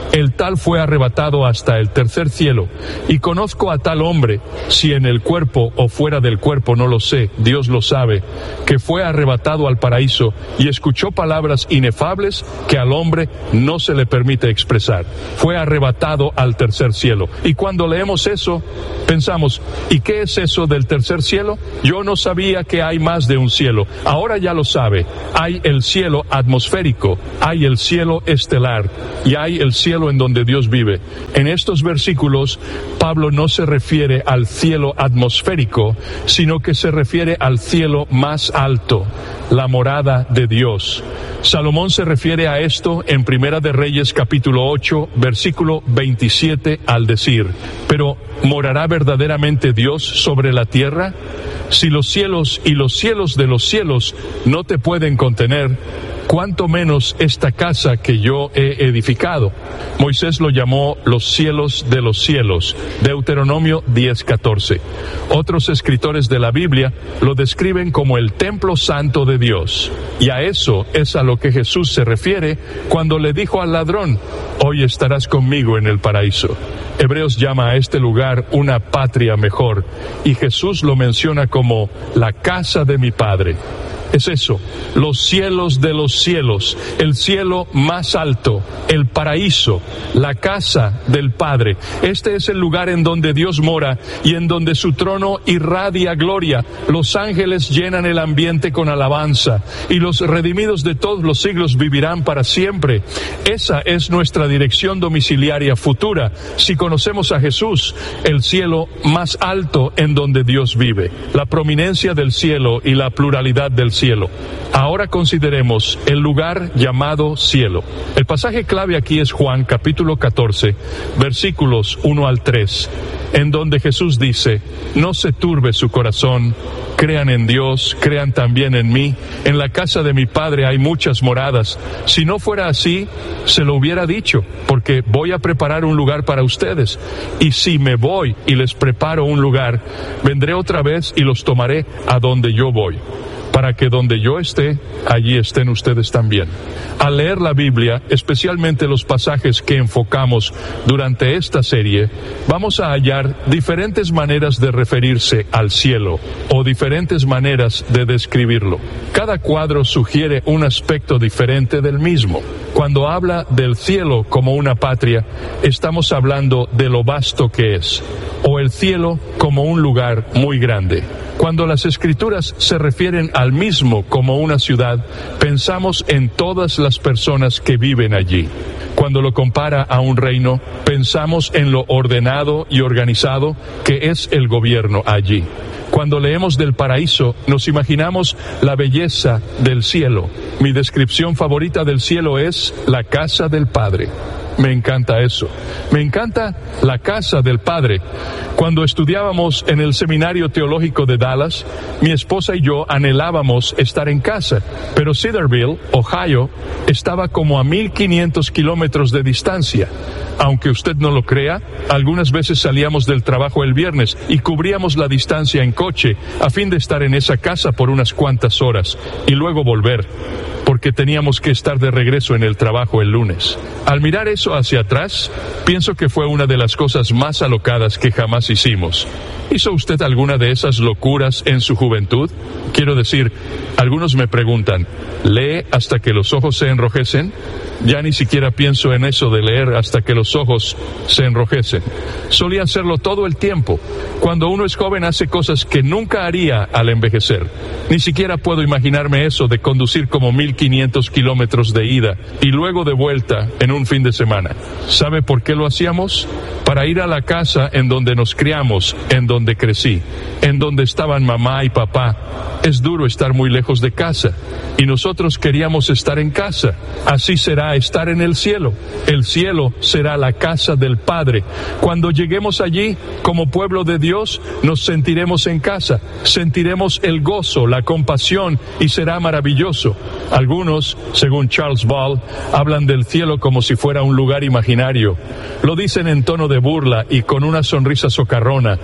el tal fue arrebatado hasta el tercer cielo. Y conozco a tal hombre, si en el cuerpo o fuera del cuerpo no lo sé, Dios lo sabe, que fue arrebatado al paraíso y escuchó palabras inefables que al hombre no se le permite expresar. Fue arrebatado al tercer cielo. Y cuando leemos eso, pensamos, ¿y qué es eso del tercer cielo? Yo no sabía que hay más de un cielo. Ahora ya lo sabe. Hay el cielo atmosférico, hay el cielo estelar y hay el cielo en donde Dios vive. En estos versículos, Pablo no se refiere al cielo atmosférico, sino que se refiere al cielo más alto, la morada de Dios. Salomón se refiere a esto en Primera de Reyes capítulo 8, versículo 27 al decir, pero ¿morará verdaderamente Dios sobre la tierra? Si los cielos y los cielos de los cielos no te pueden contener, cuánto menos esta casa que yo he edificado. Moisés lo llamó los cielos de los cielos, Deuteronomio 10:14. Otros escritores de la Biblia lo describen como el templo santo de Dios. Y a eso es a lo que Jesús se refiere cuando le dijo al ladrón, hoy estarás conmigo en el paraíso. Hebreos llama a este lugar una patria mejor, y Jesús lo menciona como la casa de mi Padre. Es eso, los cielos de los cielos, el cielo más alto, el paraíso, la casa del Padre. Este es el lugar en donde Dios mora y en donde su trono irradia gloria. Los ángeles llenan el ambiente con alabanza y los redimidos de todos los siglos vivirán para siempre. Esa es nuestra dirección domiciliaria futura, si conocemos a Jesús, el cielo más alto en donde Dios vive, la prominencia del cielo y la pluralidad del cielo. Ahora consideremos el lugar llamado cielo. El pasaje clave aquí es Juan capítulo 14, versículos 1 al 3, en donde Jesús dice, no se turbe su corazón, crean en Dios, crean también en mí. En la casa de mi Padre hay muchas moradas. Si no fuera así, se lo hubiera dicho, porque voy a preparar un lugar para ustedes. Y si me voy y les preparo un lugar, vendré otra vez y los tomaré a donde yo voy, para que donde yo esté, allí estén ustedes también. Al leer la Biblia, especialmente los pasajes que enfocamos durante esta serie, vamos a hallar diferentes maneras de referirse al cielo, o diferentes maneras de describirlo. Cada cuadro sugiere un aspecto diferente del mismo. Cuando habla del cielo como una patria, estamos hablando de lo vasto que es, o el cielo como un lugar muy grande. Cuando las Escrituras se refieren al mismo como una ciudad, pensamos en todas las personas que viven allí. Cuando lo compara a un reino, pensamos en lo ordenado y organizado que es el gobierno allí. Cuando leemos del paraíso, nos imaginamos la belleza del cielo. Mi descripción favorita del cielo es la casa del Padre. Me encanta eso. Me encanta la casa del Padre. Cuando estudiábamos en el Seminario Teológico de Dallas, mi esposa y yo anhelábamos estar en casa, pero Cedarville, Ohio, estaba como a 1,500 kilómetros de distancia. Aunque usted no lo crea, algunas veces salíamos del trabajo el viernes y cubríamos la distancia en coche a fin de estar en esa casa por unas cuantas horas y luego volver, porque teníamos que estar de regreso en el trabajo el lunes. Al mirar eso hacia atrás, pienso que fue una de las cosas más alocadas que jamás hicimos. ¿Hizo usted alguna de esas locuras en su juventud? Quiero decir, algunos me preguntan, ¿lee hasta que los ojos se enrojecen? Ya ni siquiera pienso en eso de leer hasta que los ojos se enrojecen. Solía hacerlo todo el tiempo. Cuando uno es joven hace cosas que nunca haría al envejecer. Ni siquiera puedo imaginarme eso de conducir como 1,500 kilómetros de ida y luego de vuelta en un fin de semana. ¿Sabe por qué lo hacíamos? Para ir a la casa en donde nos criamos, en donde crecí, en donde estaban mamá y papá. Es duro estar muy lejos de casa y nosotros queríamos estar en casa. Así será estar en el cielo. El cielo será la casa del Padre. Cuando lleguemos allí, como pueblo de Dios, nos sentiremos en casa, sentiremos el gozo, la compasión y será maravilloso. Algunos, según Charles Ball, hablan del cielo como si fuera un lugar imaginario. Lo dicen en tono de burla y con una sonrisa socarrona, como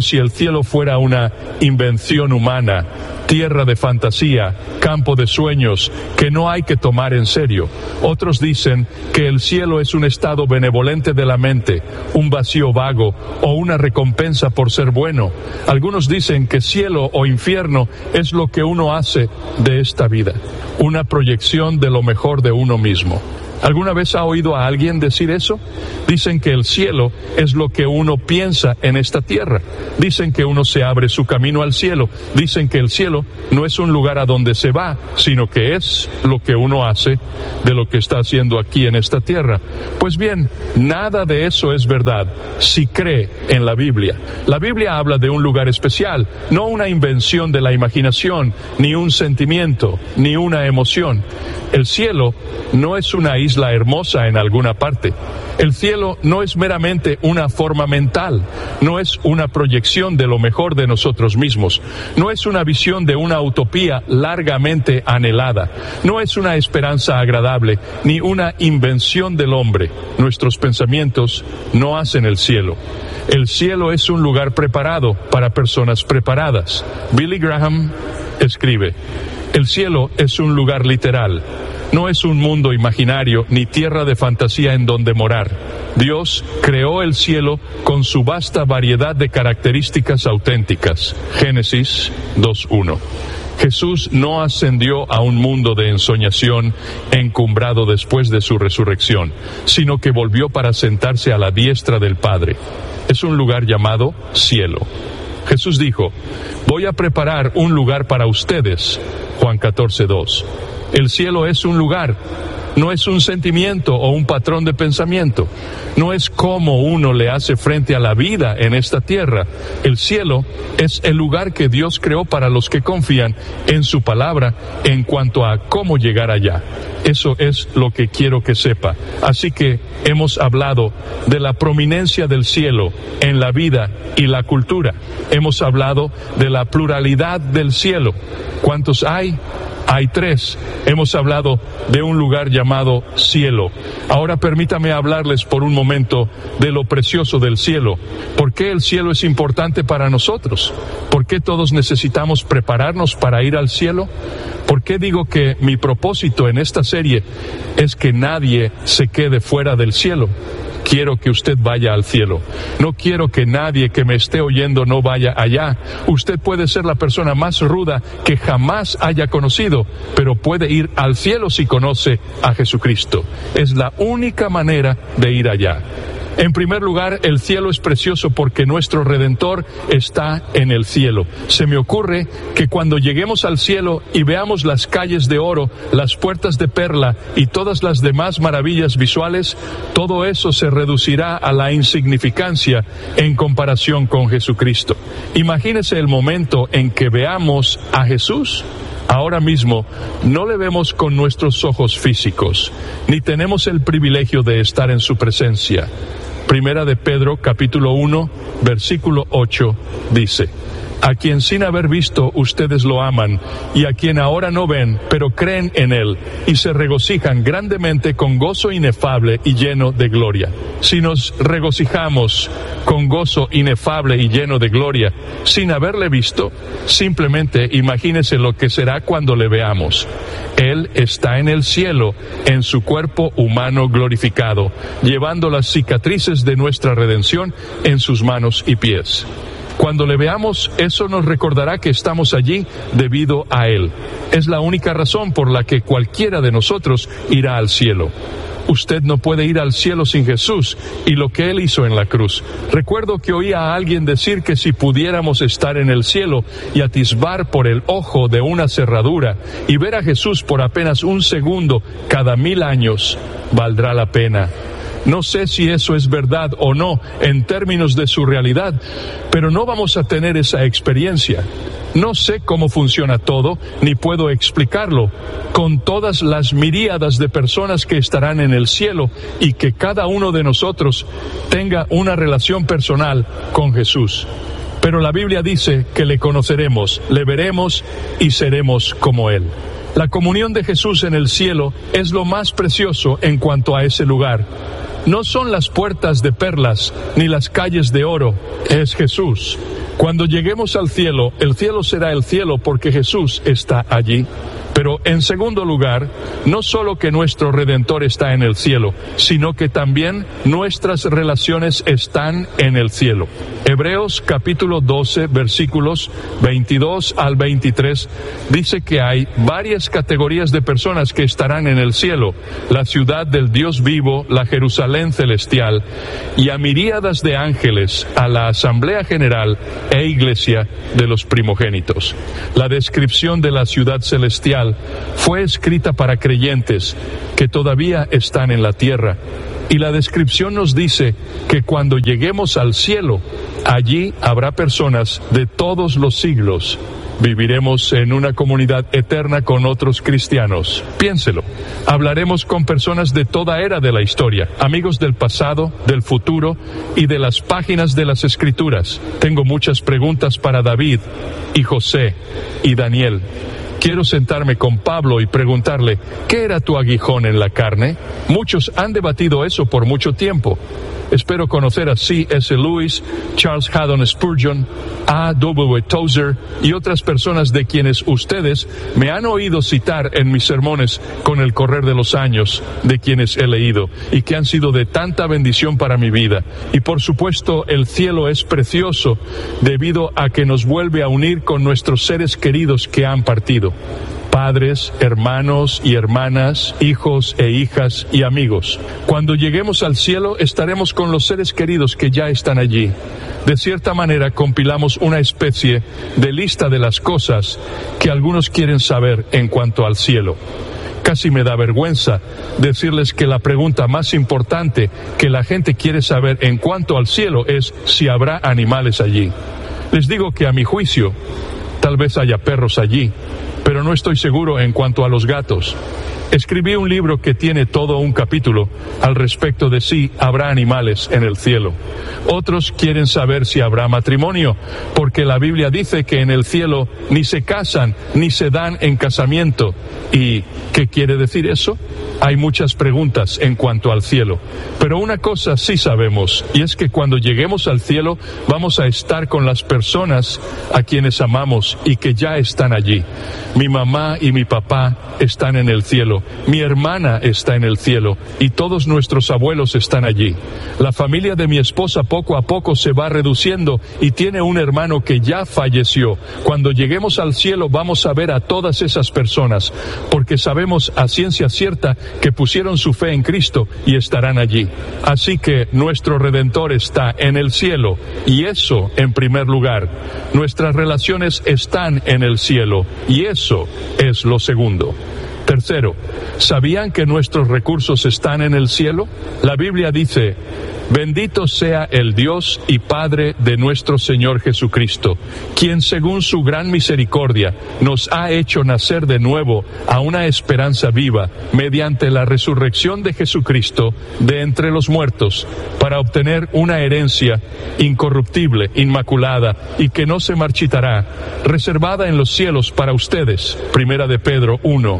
si el cielo fuera una invención humana, tierra de fantasía, campo de sueños, que no hay que tomar en serio. Otros dicen que el cielo es un estado benevolente de la mente, un vacío vago o una recompensa por ser bueno. Algunos dicen que cielo o infierno es lo que uno hace de esta vida, una proyección de lo mejor de uno mismo. ¿Alguna vez ha oído a alguien decir eso? Dicen que el cielo es lo que uno piensa en esta tierra. Dicen que uno se abre su camino al cielo. Dicen que el cielo no es un lugar a donde se va, sino que es lo que uno hace de lo que está haciendo aquí en esta tierra. Pues bien, nada de eso es verdad si cree en la Biblia. La Biblia habla de un lugar especial, no una invención de la imaginación, ni un sentimiento, ni una emoción. El cielo no es una isla hermosa en alguna parte. El cielo no es meramente una forma mental, no es una proyección de lo mejor de nosotros mismos, no es una visión de una utopía largamente anhelada, no es una esperanza agradable, ni una invención del hombre. Nuestros pensamientos no hacen el cielo. El cielo es un lugar preparado para personas preparadas. Billy Graham escribe: el cielo es un lugar literal. No es un mundo imaginario ni tierra de fantasía en donde morar. Dios creó el cielo con su vasta variedad de características auténticas. Génesis 2:1. Jesús no ascendió a un mundo de ensoñación encumbrado después de su resurrección, sino que volvió para sentarse a la diestra del Padre. Es un lugar llamado cielo. Jesús dijo: voy a preparar un lugar para ustedes. Juan 14:2. El cielo es un lugar, no es un sentimiento o un patrón de pensamiento. No es cómo uno le hace frente a la vida en esta tierra. El cielo es el lugar que Dios creó para los que confían en su palabra en cuanto a cómo llegar allá. Eso es lo que quiero que sepa. Así que hemos hablado de la prominencia del cielo en la vida y la cultura. Hemos hablado de la pluralidad del cielo. ¿Cuántos hay? Hay 3. Hemos hablado de un lugar llamado cielo. Ahora permítame hablarles por un momento de lo precioso del cielo. ¿Por qué el cielo es importante para nosotros? ¿Por qué todos necesitamos prepararnos para ir al cielo? ¿Por qué digo que mi propósito en esta serie es que nadie se quede fuera del cielo? Quiero que usted vaya al cielo. No quiero que nadie que me esté oyendo no vaya allá. Usted puede ser la persona más ruda que jamás haya conocido, pero puede ir al cielo si conoce a Jesucristo. Es la única manera de ir allá. En primer lugar, el cielo es precioso porque nuestro Redentor está en el cielo. Se me ocurre que cuando lleguemos al cielo y veamos las calles de oro, las puertas de perla y todas las demás maravillas visuales, todo eso se reducirá a la insignificancia en comparación con Jesucristo. Imagínese el momento en que veamos a Jesús. Ahora mismo no le vemos con nuestros ojos físicos, ni tenemos el privilegio de estar en su presencia. Primera de Pedro, capítulo 1, versículo 8, dice: a quien sin haber visto ustedes lo aman, y a quien ahora no ven, pero creen en Él, y se regocijan grandemente con gozo inefable y lleno de gloria. Si nos regocijamos con gozo inefable y lleno de gloria, sin haberle visto, simplemente imagínese lo que será cuando le veamos. Él está en el cielo, en su cuerpo humano glorificado, llevando las cicatrices de nuestra redención en sus manos y pies. Cuando le veamos, eso nos recordará que estamos allí debido a Él. Es la única razón por la que cualquiera de nosotros irá al cielo. Usted no puede ir al cielo sin Jesús y lo que Él hizo en la cruz. Recuerdo que oí a alguien decir que si pudiéramos estar en el cielo y atisbar por el ojo de una cerradura y ver a Jesús por apenas un segundo cada 1000 años, valdrá la pena. No sé si eso es verdad o no en términos de su realidad, pero no vamos a tener esa experiencia. No sé cómo funciona todo, ni puedo explicarlo, con todas las miríadas de personas que estarán en el cielo y que cada uno de nosotros tenga una relación personal con Jesús. Pero la Biblia dice que le conoceremos, le veremos y seremos como Él. La comunión de Jesús en el cielo es lo más precioso en cuanto a ese lugar. No son las puertas de perlas ni las calles de oro, es Jesús. Cuando lleguemos al cielo, el cielo será el cielo porque Jesús está allí. Pero en segundo lugar, no solo que nuestro Redentor está en el cielo, sino que también nuestras relaciones están en el cielo. Hebreos capítulo 12, versículos 22 al 23, dice que hay varias categorías de personas que estarán en el cielo: la ciudad del Dios vivo, la Jerusalén celestial, y a miríadas de ángeles, a la asamblea general e iglesia de los primogénitos. La descripción de la ciudad celestial fue escrita para creyentes que todavía están en la tierra, y la descripción nos dice que cuando lleguemos al cielo, allí habrá personas de todos los siglos. Viviremos en una comunidad eterna con otros cristianos. Piénselo. Hablaremos con personas de toda era de la historia, amigos del pasado, del futuro y de las páginas de las Escrituras. Tengo muchas preguntas para David y José y Daniel. Quiero sentarme con Pablo y preguntarle, ¿qué era tu aguijón en la carne? Muchos han debatido eso por mucho tiempo. Espero conocer a C.S. Lewis, Charles Haddon Spurgeon, A.W. Tozer y otras personas de quienes ustedes me han oído citar en mis sermones con el correr de los años, de quienes he leído y que han sido de tanta bendición para mi vida. Y por supuesto, el cielo es precioso debido a que nos vuelve a unir con nuestros seres queridos que han partido. Padres, hermanos y hermanas, hijos e hijas y amigos. Cuando lleguemos al cielo estaremos con los seres queridos que ya están allí. De cierta manera compilamos una especie de lista de las cosas que algunos quieren saber en cuanto al cielo. Casi me da vergüenza decirles que la pregunta más importante que la gente quiere saber en cuanto al cielo es si habrá animales allí. Les digo que a mi juicio, tal vez haya perros allí, pero no estoy seguro en cuanto a los gatos. Escribí un libro que tiene todo un capítulo al respecto de si habrá animales en el cielo. Otros quieren saber si habrá matrimonio, porque la Biblia dice que en el cielo ni se casan ni se dan en casamiento. ¿Y qué quiere decir eso? Hay muchas preguntas en cuanto al cielo, pero una cosa sí sabemos, y es que cuando lleguemos al cielo vamos a estar con las personas a quienes amamos y que ya están allí. Mi mamá y mi papá están en el cielo, mi hermana está en el cielo y todos nuestros abuelos están allí. La familia de mi esposa poco a poco se va reduciendo y tiene un hermano que ya falleció. Cuando lleguemos al cielo vamos a ver a todas esas personas, porque sabemos a ciencia cierta que pusieron su fe en Cristo y estarán allí. Así que nuestro Redentor está en el cielo, y eso en primer lugar. Nuestras relaciones están en el cielo, y eso es lo segundo. Tercero, ¿sabían que nuestros recursos están en el cielo? La Biblia dice: bendito sea el Dios y Padre de nuestro Señor Jesucristo, quien según su gran misericordia nos ha hecho nacer de nuevo a una esperanza viva mediante la resurrección de Jesucristo de entre los muertos, para obtener una herencia incorruptible, inmaculada y que no se marchitará, reservada en los cielos para ustedes. Primera de Pedro 1,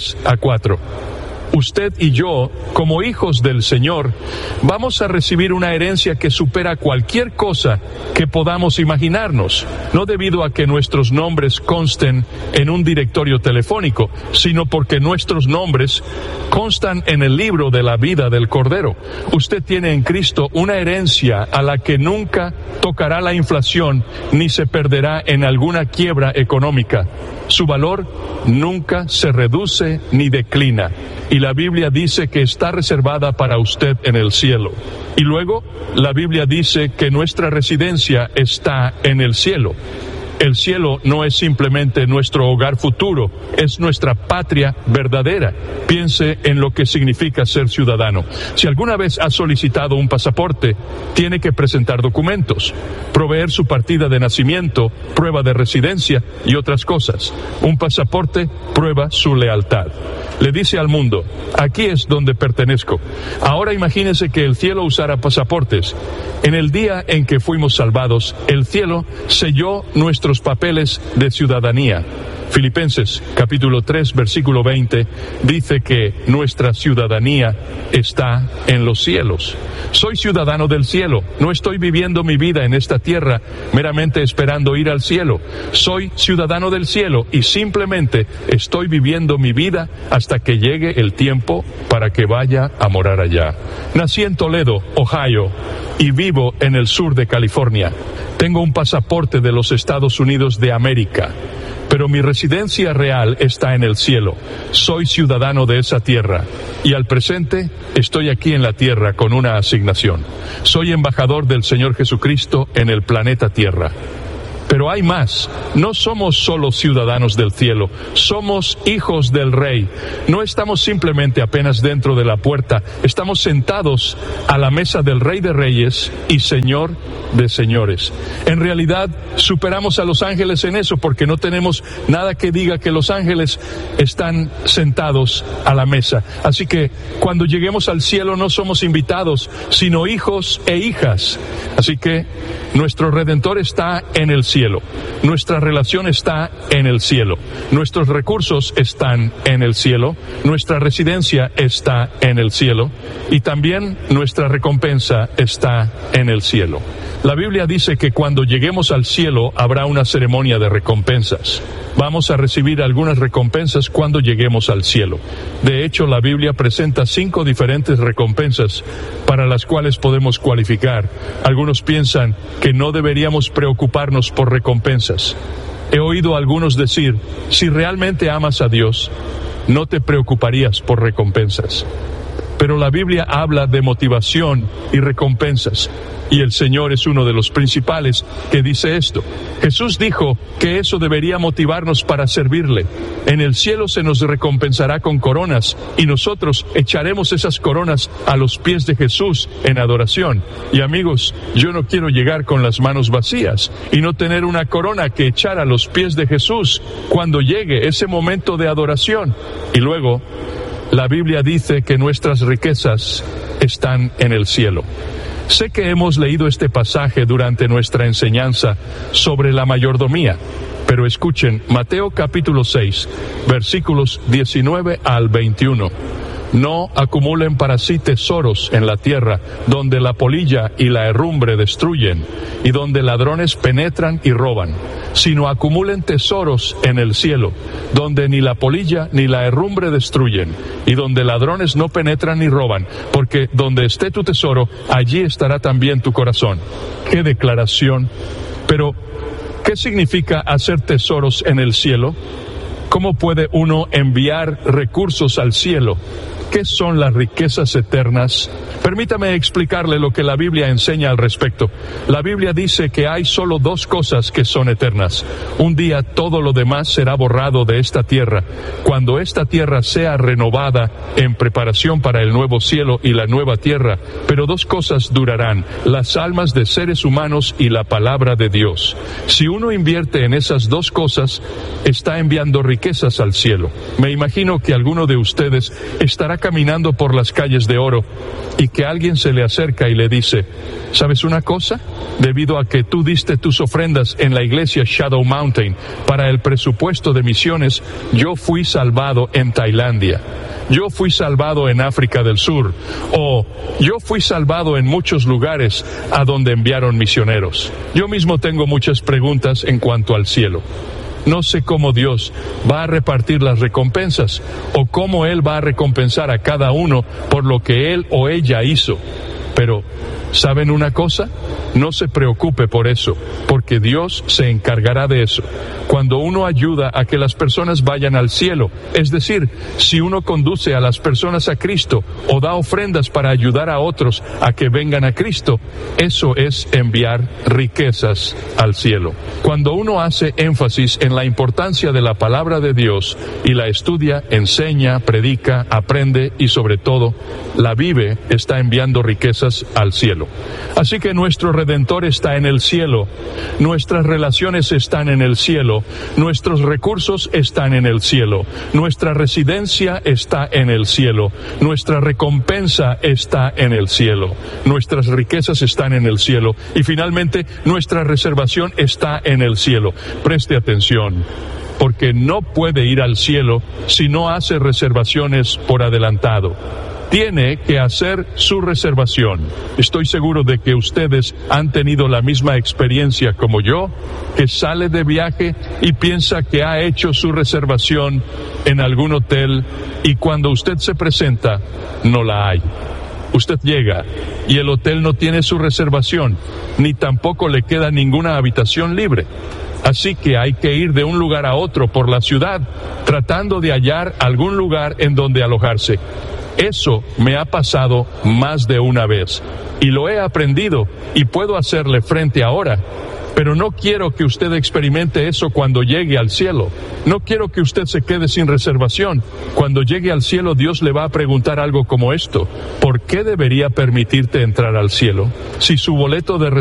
3-4. Usted y yo, como hijos del Señor, vamos a recibir una herencia que supera cualquier cosa que podamos imaginarnos, no debido a que nuestros nombres consten en un directorio telefónico, sino porque nuestros nombres constan en el libro de la vida del Cordero. Usted tiene en Cristo una herencia a la que nunca tocará la inflación ni se perderá en alguna quiebra económica. Su valor nunca se reduce ni declina. Y la Biblia dice que está reservada para usted en el cielo. Y luego, la Biblia dice que nuestra residencia está en el cielo. El cielo no es simplemente nuestro hogar futuro, es nuestra patria verdadera. Piense en lo que significa ser ciudadano. Si alguna vez ha solicitado un pasaporte, tiene que presentar documentos, proveer su partida de nacimiento, prueba de residencia y otras cosas. Un pasaporte prueba su lealtad. Le dice al mundo: aquí es donde pertenezco. Ahora imagínese que el cielo usara pasaportes. En el día en que fuimos salvados, el cielo selló nuestros papeles de ciudadanía. Filipenses capítulo 3 versículo 20 dice que nuestra ciudadanía está en los cielos. Soy ciudadano del cielo, no estoy viviendo mi vida en esta tierra meramente esperando ir al cielo. Soy ciudadano del cielo y simplemente estoy viviendo mi vida hasta que llegue el tiempo para que vaya a morar allá. Nací en Toledo, Ohio, y vivo en el sur de California. Tengo un pasaporte de los Estados Unidos de América, pero mi residencia real está en el cielo. Soy ciudadano de esa tierra y al presente estoy aquí en la tierra con una asignación. Soy embajador del Señor Jesucristo en el planeta Tierra. Pero hay más, no somos solo ciudadanos del cielo, somos hijos del Rey. No estamos simplemente apenas dentro de la puerta, estamos sentados a la mesa del Rey de Reyes y Señor de Señores. En realidad, superamos a los ángeles en eso, porque no tenemos nada que diga que los ángeles están sentados a la mesa. Así que, cuando lleguemos al cielo no somos invitados, sino hijos e hijas. Así que, nuestro Redentor está en el cielo, nuestra relación está en el cielo, nuestros recursos están en el cielo, nuestra residencia está en el cielo y también nuestra recompensa está en el cielo. La Biblia dice que cuando lleguemos al cielo habrá una ceremonia de recompensas. Vamos a recibir algunas recompensas cuando lleguemos al cielo. De hecho, la Biblia presenta 5 diferentes recompensas para las cuales podemos cualificar. Algunos piensan que no deberíamos preocuparnos por recompensas. He oído a algunos decir, si realmente amas a Dios, no te preocuparías por recompensas. Pero la Biblia habla de motivación y recompensas, y el Señor es uno de los principales que dice esto. Jesús dijo que eso debería motivarnos para servirle. En el cielo se nos recompensará con coronas, y nosotros echaremos esas coronas a los pies de Jesús en adoración. Y amigos, yo no quiero llegar con las manos vacías y no tener una corona que echar a los pies de Jesús cuando llegue ese momento de adoración. Y luego, la Biblia dice que nuestras riquezas están en el cielo. Sé que hemos leído este pasaje durante nuestra enseñanza sobre la mayordomía, pero escuchen Mateo capítulo 6, versículos 19 al 21. No acumulen para sí tesoros en la tierra, donde la polilla y la herrumbre destruyen, y donde ladrones penetran y roban, sino acumulen tesoros en el cielo, donde ni la polilla ni la herrumbre destruyen, y donde ladrones no penetran ni roban, porque donde esté tu tesoro, allí estará también tu corazón. ¡Qué declaración! Pero, ¿qué significa hacer tesoros en el cielo? ¿Cómo puede uno enviar recursos al cielo? ¿Qué son las riquezas eternas? Permítame explicarle lo que la Biblia enseña al respecto. La Biblia dice que hay solo 2 cosas que son eternas. Un día todo lo demás será borrado de esta tierra. Cuando esta tierra sea renovada en preparación para el nuevo cielo y la nueva tierra, pero 2 cosas durarán: las almas de seres humanos y la palabra de Dios. Si uno invierte en esas 2 cosas, está enviando riquezas al cielo. Me imagino que alguno de ustedes estará caminando por las calles de oro y que alguien se le acerca y le dice, ¿sabes una cosa? Debido a que tú diste tus ofrendas en la iglesia Shadow Mountain para el presupuesto de misiones, yo fui salvado en Tailandia. Yo fui salvado en África del Sur, o yo fui salvado en muchos lugares a donde enviaron misioneros. Yo mismo tengo muchas preguntas en cuanto al cielo. No sé cómo Dios va a repartir las recompensas o cómo Él va a recompensar a cada uno por lo que él o ella hizo. Pero, ¿saben una cosa? No se preocupe por eso, porque Dios se encargará de eso. Cuando uno ayuda a que las personas vayan al cielo, es decir, si uno conduce a las personas a Cristo o da ofrendas para ayudar a otros a que vengan a Cristo, eso es enviar riquezas al cielo. Cuando uno hace énfasis en la importancia de la palabra de Dios y la estudia, enseña, predica, aprende y sobre todo la vive, está enviando riquezas al cielo. Así que nuestro Redentor está en el cielo, nuestras relaciones están en el cielo, nuestros recursos están en el cielo, nuestra residencia está en el cielo, nuestra recompensa está en el cielo, nuestras riquezas están en el cielo y finalmente nuestra reservación está en el cielo. Preste atención. porque no puede ir al cielo si no hace reservaciones por adelantado. Tiene que hacer su reservación. Estoy seguro de que ustedes han tenido la misma experiencia como yo, que sale de viaje y piensa que ha hecho su reservación en algún hotel y cuando usted se presenta, no la hay. Usted llega y el hotel no tiene su reservación, ni tampoco le queda ninguna habitación libre. Así que hay que ir de un lugar a otro por la ciudad, tratando de hallar algún lugar en donde alojarse. Eso me ha pasado más de una vez, y lo he aprendido, y puedo hacerle frente ahora. Pero no quiero que usted experimente eso cuando llegue al cielo. No quiero que usted se quede sin reservación. Cuando llegue al cielo, Dios le va a preguntar algo como esto: ¿por qué debería permitirte entrar al cielo si su boleto de